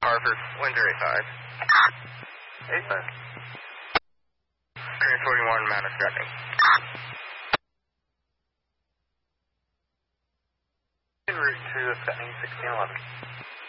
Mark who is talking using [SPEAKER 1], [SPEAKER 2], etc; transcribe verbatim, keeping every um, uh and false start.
[SPEAKER 1] Harvard, wind zero eight five.
[SPEAKER 2] eight five.
[SPEAKER 1] three forty-one, Mountain tracking.
[SPEAKER 2] En route to ascending sixteen eleven.